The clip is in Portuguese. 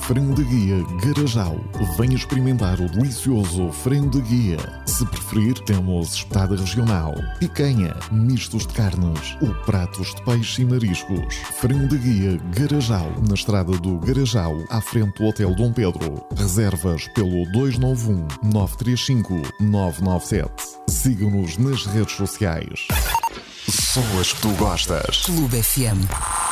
Frango da Guia Garajal. Venha experimentar o delicioso frango da guia. Se preferir, temos espetada regional, picanha, mistos de carnes ou pratos de peixe e mariscos. Frango da Guia Garajal, na estrada do Garajal, à frente do Hotel Dom Pedro. Reservas pelo 291-935-997. Siga-nos nas redes sociais. Só as que tu gostas. Clube FM.